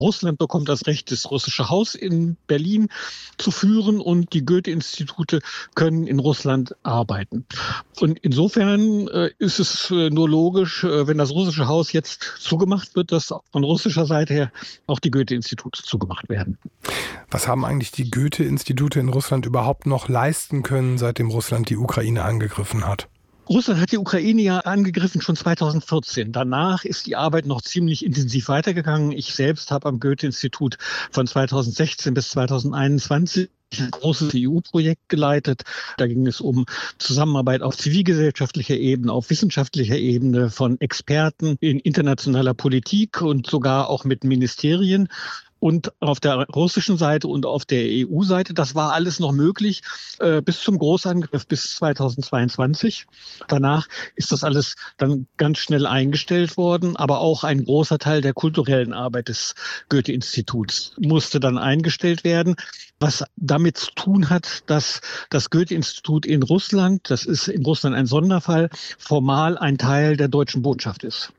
Russland bekommt das Recht, das russische Haus in Berlin zu führen und die Goethe-Institute können in Russland arbeiten. Und insofern ist es nur logisch, wenn das russische Haus jetzt zugemacht wird, dass von russischer Seite her auch die Goethe-Institute zugemacht werden. Was haben eigentlich die Goethe-Institute in Russland überhaupt noch leisten können, seitdem Russland die Ukraine angegriffen hat? Russland hat die Ukraine ja angegriffen schon 2014. Danach ist die Arbeit noch ziemlich intensiv weitergegangen. Ich selbst habe am Goethe-Institut von 2016 bis 2021 ein großes EU-Projekt geleitet. Da ging es um Zusammenarbeit auf zivilgesellschaftlicher Ebene, auf wissenschaftlicher Ebene von Experten in internationaler Politik und sogar auch mit Ministerien. Und auf der russischen Seite und auf der EU-Seite, das war alles noch möglich bis zum Großangriff bis 2022. Danach ist das alles dann ganz schnell eingestellt worden. Aber auch ein großer Teil der kulturellen Arbeit des Goethe-Instituts musste dann eingestellt werden. Was damit zu tun hat, dass das Goethe-Institut in Russland, das ist in Russland ein Sonderfall, formal ein Teil der deutschen Botschaft ist.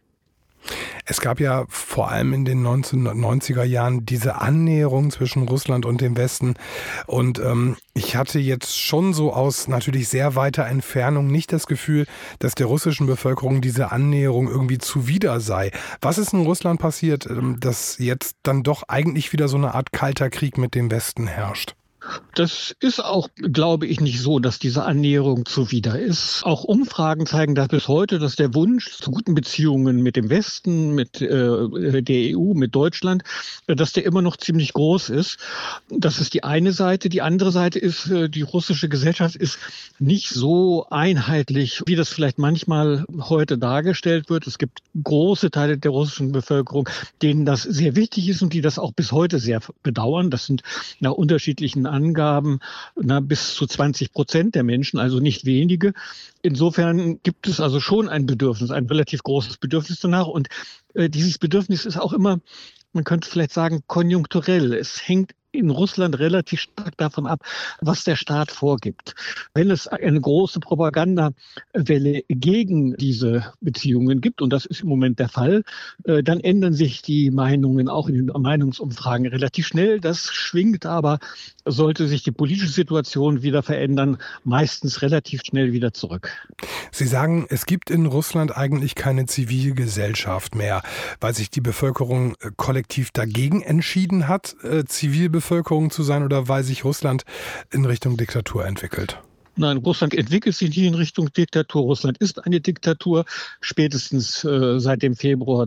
Es gab ja vor allem in den 1990er Jahren diese Annäherung zwischen Russland und dem Westen. Und ich hatte jetzt schon so aus natürlich sehr weiter Entfernung nicht das Gefühl, dass der russischen Bevölkerung diese Annäherung irgendwie zuwider sei. Was ist in Russland passiert, dass jetzt dann doch eigentlich wieder so eine Art kalter Krieg mit dem Westen herrscht? Das ist auch, glaube ich, nicht so, dass diese Annäherung zuwider ist. Auch Umfragen zeigen das bis heute, dass der Wunsch zu guten Beziehungen mit dem Westen, mit der EU, mit Deutschland, dass der immer noch ziemlich groß ist. Das ist die eine Seite. Die andere Seite ist, die russische Gesellschaft ist nicht so einheitlich, wie das vielleicht manchmal heute dargestellt wird. Es gibt große Teile der russischen Bevölkerung, denen das sehr wichtig ist und die das auch bis heute sehr bedauern. Das sind nach unterschiedlichen Angaben bis zu 20% der Menschen, also nicht wenige. Insofern gibt es also schon ein Bedürfnis, ein relativ großes Bedürfnis danach. Und dieses Bedürfnis ist auch immer, man könnte vielleicht sagen, konjunkturell. Es hängt in Russland relativ stark davon ab, was der Staat vorgibt. Wenn es eine große Propagandawelle gegen diese Beziehungen gibt, und das ist im Moment der Fall, dann ändern sich die Meinungen auch in den Meinungsumfragen relativ schnell. Das schwingt aber, sollte sich die politische Situation wieder verändern, meistens relativ schnell wieder zurück. Sie sagen, es gibt in Russland eigentlich keine Zivilgesellschaft mehr, weil sich die Bevölkerung kollektiv dagegen entschieden hat, Zivilbevölkerung zu sein, oder weil sich Russland in Richtung Diktatur entwickelt? Nein, Russland entwickelt sich nicht in Richtung Diktatur. Russland ist eine Diktatur, spätestens seit dem Februar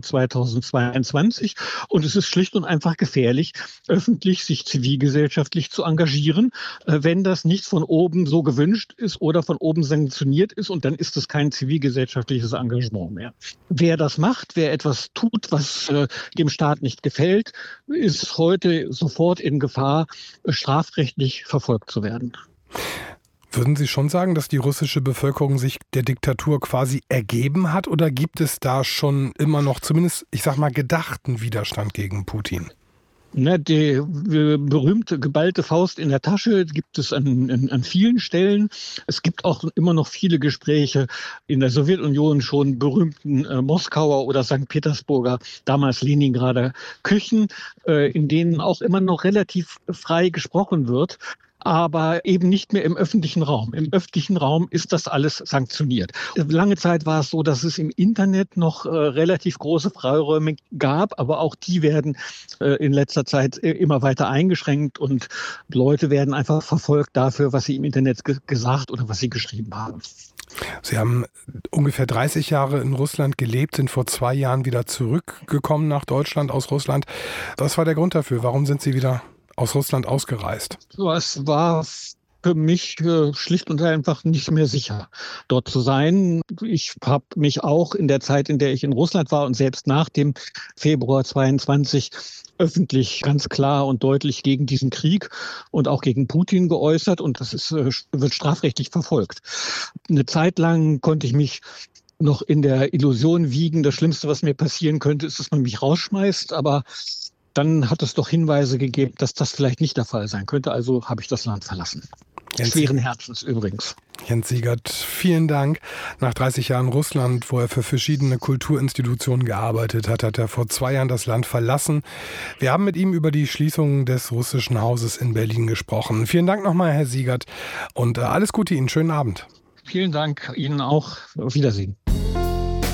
2022. Und es ist schlicht und einfach gefährlich, öffentlich sich zivilgesellschaftlich zu engagieren, wenn das nicht von oben so gewünscht ist oder von oben sanktioniert ist. Und dann ist es kein zivilgesellschaftliches Engagement mehr. Wer das macht, wer etwas tut, was dem Staat nicht gefällt, ist heute sofort in Gefahr, strafrechtlich verfolgt zu werden. Würden Sie schon sagen, dass die russische Bevölkerung sich der Diktatur quasi ergeben hat, oder gibt es da schon immer noch zumindest, ich sag mal, gedachten Widerstand gegen Putin? Die berühmte geballte Faust in der Tasche gibt es an vielen Stellen. Es gibt auch immer noch viele Gespräche in der Sowjetunion, schon berühmten Moskauer oder St. Petersburger, damals Leningrader Küchen, in denen auch immer noch relativ frei gesprochen wird. Aber eben nicht mehr im öffentlichen Raum. Im öffentlichen Raum ist das alles sanktioniert. Lange Zeit war es so, dass es im Internet noch relativ große Freiräume gab, aber auch die werden in letzter Zeit immer weiter eingeschränkt und Leute werden einfach verfolgt dafür, was sie im Internet gesagt oder was sie geschrieben haben. Sie haben ungefähr 30 Jahre in Russland gelebt, sind vor 2 Jahren wieder zurückgekommen nach Deutschland aus Russland. Was war der Grund dafür? Warum sind Sie wieder aus Russland ausgereist? Es war für mich schlicht und einfach nicht mehr sicher, dort zu sein. Ich habe mich auch in der Zeit, in der ich in Russland war und selbst nach dem Februar 22 öffentlich ganz klar und deutlich gegen diesen Krieg und auch gegen Putin geäußert. Und das wird strafrechtlich verfolgt. Eine Zeit lang konnte ich mich noch in der Illusion wiegen, das Schlimmste, was mir passieren könnte, ist, dass man mich rausschmeißt. Aber dann hat es doch Hinweise gegeben, dass das vielleicht nicht der Fall sein könnte. Also habe ich das Land verlassen. Schweren Herzens übrigens. Jens Siegert, vielen Dank. Nach 30 Jahren Russland, wo er für verschiedene Kulturinstitutionen gearbeitet hat, hat er vor 2 Jahren das Land verlassen. Wir haben mit ihm über die Schließung des Russischen Hauses in Berlin gesprochen. Vielen Dank nochmal, Herr Siegert, und alles Gute Ihnen. Schönen Abend. Vielen Dank Ihnen auch. Auf Wiedersehen.